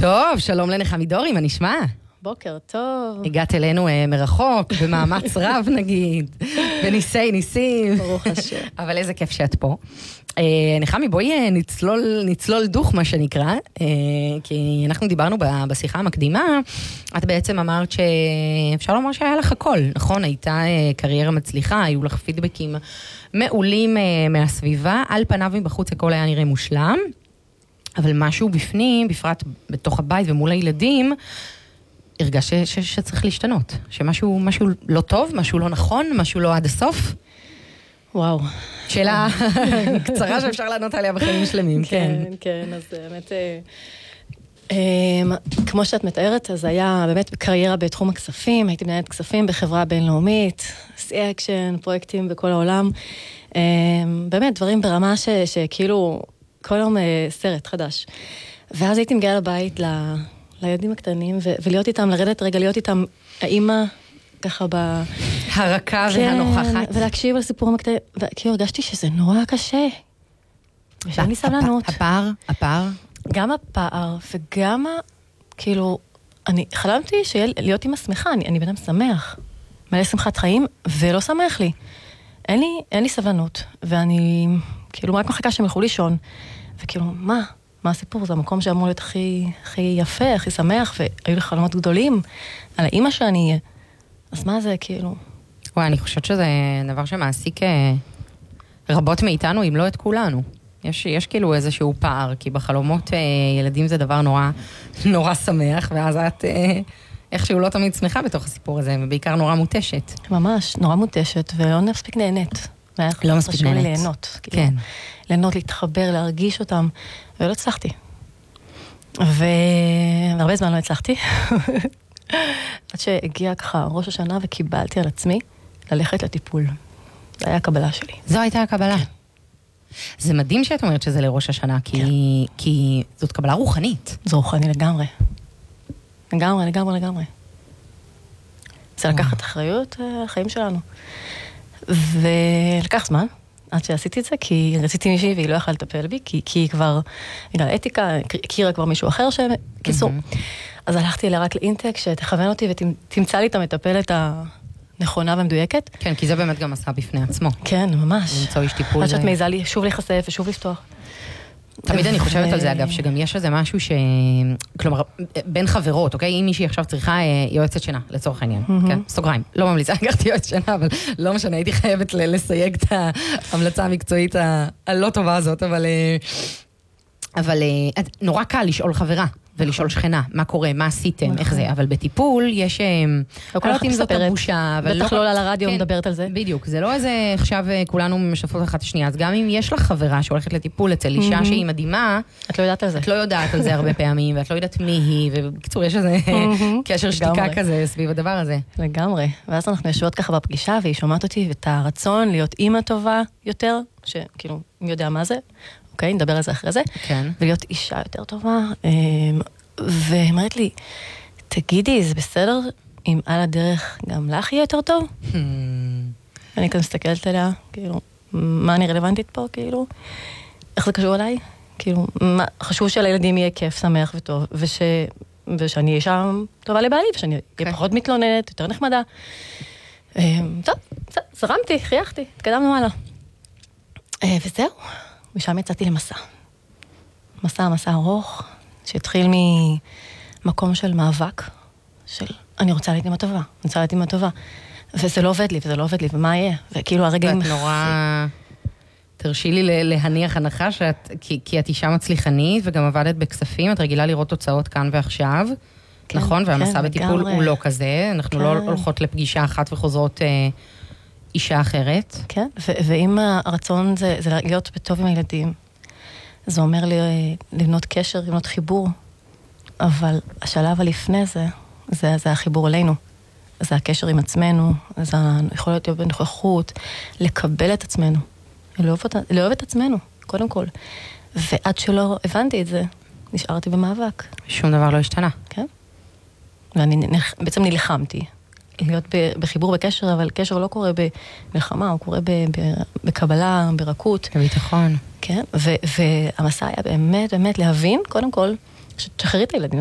טוב, שלום לנחמי דורי, מה נשמע? בוקר טוב. הגעת אלינו מרחוק, במאמץ רב נגיד, ניסים. ברוך השם. אבל איזה כיף שאת פה. נחמי, בואי נצלול דוך מה שנקרא, כי אנחנו דיברנו בשיחה המקדימה, את בעצם אמרת שאפשר לומר שהיה לך הכל, נכון? הייתה קריירה מצליחה, היו לך פידבקים מעולים מהסביבה, על פניו מבחוץ הכל היה נראה מושלם, אבל משהו בפנים, בפרט בתוך הבית ומול הילדים, הרגש שצריך להשתנות, שמשהו לא טוב, משהו לא נכון, משהו לא עד הסוף. וואו. שאלה קצרה שאפשר לענות עליה בחיים שלמים, כן. כן, אז באמת, כמו שאת מתארת, אז היה באמת קריירה בתחום הכספים, הייתי מנהלת כספים בחברה בינלאומית, אקשן, פרויקטים בכל העולם, באמת דברים ברמה שכאילו כל יום סרט חדש. ואז הייתי מגיעה לבית לילדים הקטנים, ולהיות איתם, לרדת רגע, להיות איתם האמא, ככה הרכה והנוכחת. ולהקשיב על סיפורים הקטנים, וכאילו הרגשתי שזה נורא קשה. ושאין לי סבלנות. הפער? גם הפער, וגם, כאילו, אני חלמתי להיות אמא שמחה, אני בן אדם שמח, מלא שמחת חיים, ולא שמח לי. אין לי סבלנות, ואני, כאילו, רק מחכה שהם ילכו לישון, וכאילו, מה הסיפור? זה המקום שאמור להיות הכי יפה, הכי שמח, והיו לי חלומות גדולים על האמא שאני אהיה. אז מה זה, כאילו? וואי, אני חושבת שזה דבר שמעסיק רבות מאיתנו, אם לא את כולנו. יש כאילו איזשהו פער, כי בחלומות ילדים זה דבר נורא שמח, ואז את איכשהו לא תמיד שמחה בתוך הסיפור הזה, ובעיקר נורא מותשת. ממש, נורא מותשת, ולא מספיק נהנית. לא מספיק נהנית. ליהנות. כן. ליהנות, להתחבר, להרגיש אותם, ולא הצלחתי. והרבה זמן לא הצלחתי. עד שהגיע ככה ראש השנה וקיבלתי על עצמי ללכת לטיפול. זו הייתה הקבלה שלי. זו הייתה הקבלה. זה מדהים שאת אומרת שזה לראש השנה, כי זאת קבלה רוחנית. זו רוחני לגמרי. לגמרי. זה לקחת אחריות החיים שלנו. ולקח זמן עד שעשיתי את זה, כי רציתי מישהי והיא לא יכולה לטפל בי, כי היא כבר, בגלל אתיקה, הכירה כבר מישהו אחר קיצור. אז הלכתי אליה רק לאינטק, שתכוון אותי ותמצא לי את המטפלת הנכונה ומדויקת. כן, כי זה באמת גם עשה בפני עצמו. כן, ממש. למצוא איש טיפול. עד שאת מעיזה לי שוב להיחשף ושוב לפתוח. תמיד אני חושבת על זה, אגב, שגם יש איזה משהו כלומר, בין חברות, אוקיי? אם מישהי עכשיו צריכה יועצת שינה, לצורך העניין, כן? סוגריים. לא ממליצה, לקחתי יועצת שינה, אבל לא משנה, הייתי חייבת לסייג את ההמלצה המקצועית הלא טובה הזאת, אבל נורא קל לשאול חברה. ולשאול שכנה, מה קורה, מה עשיתם, איך זה, אבל בטיפול יש, לא יודעת אם זאת הבושה, בטח לא על הרדיו מדברת על זה. בדיוק, זה לא איזה, עכשיו כולנו משתפות אחת השנייה, אז גם אם יש לך חברה שהולכת לטיפול אצל אישה שהיא מדהימה, את לא יודעת על זה. את לא יודעת על זה הרבה פעמים, ואת לא יודעת מי היא, ובקיצור יש איזה קשר שתיקה כזה סביב הדבר הזה. לגמרי, ואז אנחנו יושבות ככה בפגישה, והיא שומעת אותי, ואת הרצון להיות אימא טובה יותר, שכאילו, מי יודע מה זה, אוקיי, נדבר על זה אחרי זה, כן. ולהיות אישה יותר טובה, ואמרת לי, תגידי, זה בסדר אם על הדרך גם לך יהיה יותר טוב? אני כאן מסתכלת עליה, כאילו, מה אני רלוונטית פה, כאילו, איך זה קשור אליי? כאילו, חשוב שלילדים יהיה כיף, שמח וטוב, ושאני אהיה שם טובה לבעלי, ושאני אהיה פחות מתלוננת, יותר נחמדה. טוב, זרמתי, חייכתי, התקדמנו הלאה. וזהו. ושם יצאתי למסע. מסע ארוך, שהתחיל ממקום של מאבק, של אני רוצה להיות אמא טובה, וזה לא עובד לי, ומה יהיה? וכאילו הרגעים... ואת נורא... תרשי לי להניח הנחה, כי את אישה מצליחנית, וגם עבדת בכספים, את רגילה לראות תוצאות כאן ועכשיו, נכון? והמסע בטיפול הוא לא כזה, אנחנו לא הולכות לפגישה אחת וחוזרות... אישה אחרת. כן, ואם הרצון זה להיות בטוב עם הילדים, זה אומר לי לבנות קשר, לבנות חיבור, אבל השלב הלפני זה החיבור אלינו, זה הקשר עם עצמנו, זה יכול להיות בנוכחות, לקבל את עצמנו, לאהוב את עצמנו, קודם כל. ועד שלא הבנתי את זה, נשארתי במאבק. שום דבר לא השתנה. כן. ואני בעצם נלחמתי. להיות בחיבור בקשר, אבל קשר לא קורה במלחמה, הוא קורה בקבלה, ברכות. בביטחון. כן, והמסע היה באמת להבין, קודם כל, שתשחררי את הילדים,